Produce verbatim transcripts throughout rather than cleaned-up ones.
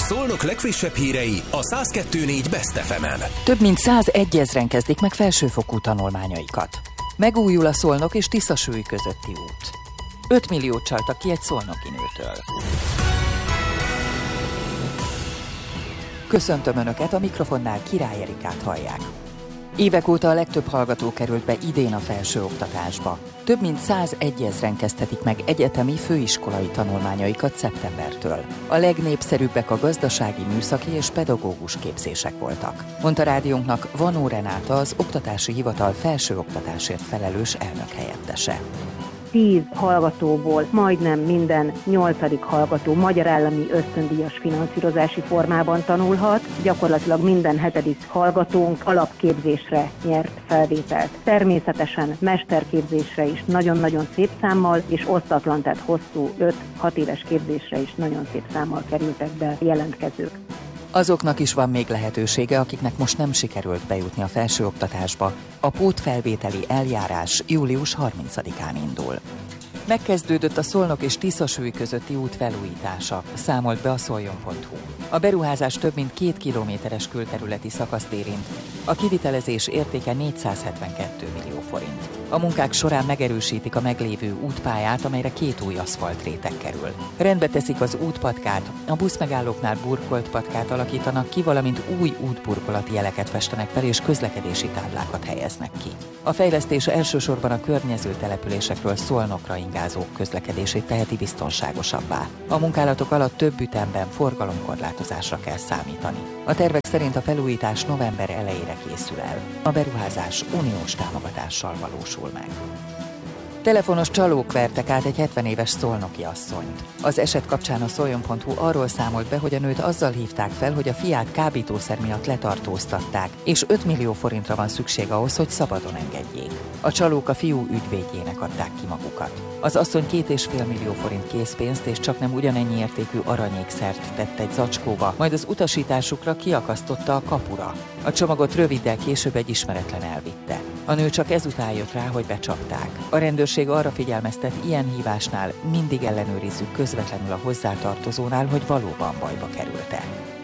Szolnok legfrissebb hírei a száz kettő négy Best ef emen. Több mint százegy ezren kezdik meg felsőfokú tanulmányaikat. Megújul a Szolnok és Tiszasúly közötti út. öt milliót csaltak ki egy szolnoki nőtől. Köszöntöm Önöket, a mikrofonnál Király Erikát hallják. Évek óta a legtöbb hallgató került be idén a felsőoktatásba. Több mint százegy ezren kezdhetik meg egyetemi főiskolai tanulmányaikat szeptembertől. A legnépszerűbbek a gazdasági, műszaki és pedagógus képzések voltak, mondta rádiónknak Vanó Renáta, az Oktatási Hivatal felsőoktatásért felelős elnökhelyettese. tíz hallgatóból majdnem minden nyolcadik hallgató magyar állami ösztöndíjas finanszírozási formában tanulhat, gyakorlatilag minden hetedik hallgatónk alapképzésre nyert felvételt. Természetesen mesterképzésre is nagyon-nagyon szép számmal, és osztatlan, tehát hosszú öt-hat éves képzésre is nagyon szép számmal kerültek be jelentkezők. Azoknak is van még lehetősége, akiknek most nem sikerült bejutni a felsőoktatásba. A pótfelvételi eljárás július harmincadikán indul. Megkezdődött a Szolnok és Tiszasúly közötti út felújítása, számolt be a szoljon pont hu. A beruházás több mint két kilométeres külterületi szakaszt érint. A kivitelezés értéke négyszázhetvenkettő millió forint. A munkák során megerősítik a meglévő útpályát, amelyre két új aszfaltréteg kerül. Rendbe teszik az útpatkát, a buszmegállóknál burkolt patkát alakítanak ki, valamint új útburkolati jeleket festenek fel és közlekedési táblákat helyeznek ki. A fejlesztés elsősorban a környező településekről Szolnokra ingázók közlekedését teheti biztonságosabbá. A munkálatok alatt több ütemben forgalomkorlátozásra kell számítani. A tervek szerint a felújítás november elejére készül el. A beruházás uniós támogatással valósul meg. Telefonos csalók vertek át egy hetven éves szolnoki asszonyt. Az eset kapcsán a szoljon pont hu arról számolt be, hogy a nőt azzal hívták fel, hogy a fiát kábítószer miatt letartóztatták, és öt millió forintra van szükség ahhoz, hogy szabadon engedjék. A csalók a fiú ügyvédjének adták ki magukat. Az asszony két és fél millió forint készpénzt és csaknem ugyanennyi értékű aranyékszert tett egy zacskóba, majd az utasításukra kiakasztotta a kapura. A csomagot röviddel később egy ismeretlen elvitte. A nő csak ezután jött rá, hogy becsapták. A rendőrség arra figyelmeztet, ilyen hívásnál mindig ellenőrizzük közvetlenül a hozzátartozónál, hogy valóban bajba került-e.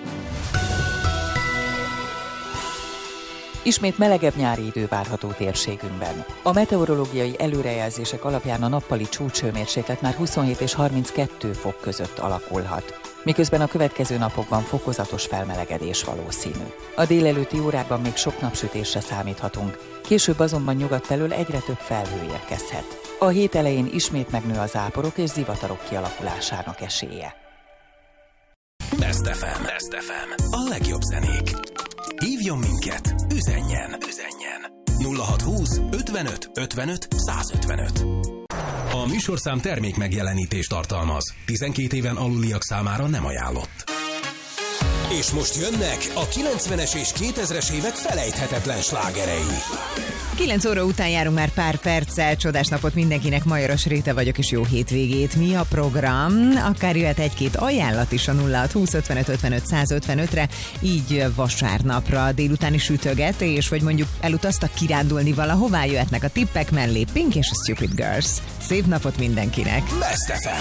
Ismét melegebb nyári idő várható térségünkben. A meteorológiai előrejelzések alapján a nappali csúcshőmérséklet már huszonhét és harminckettő fok között alakulhat, miközben a következő napokban fokozatos felmelegedés valószínű. A délelőtti órákban még sok napsütésre számíthatunk, később azonban nyugat felől egyre több felhő érkezhet. A hét elején ismét megnő az záporok és zivatarok kialakulásának esélye. Best ef em. Best ef em. A legjobb zenék. Hívjon minket, üzenjen, üzenjen. nulla hatszázhúsz ötvenöt ötvenöt százötvenöt. A műsorszám termék megjelenítést tartalmaz. tizenkét éven aluliak számára nem ajánlott. És most jönnek a kilencvenes és kétezres évek felejthetetlen slágerei. kilenc óra után járunk már pár perccel. Csodás napot mindenkinek, Majoros Réte vagyok, és jó hétvégét. Mi a program? Akár jöhet egy-két ajánlat is a nulla hatszázhúsz ötvenöt ötvenöt százötvenötre, így vasárnapra délutáni sütögetés, vagy mondjuk elutaztak kirándulni valahová, jöhetnek a tippek mellé Pink és a Stupid Girls. Szép napot mindenkinek! Best ef em.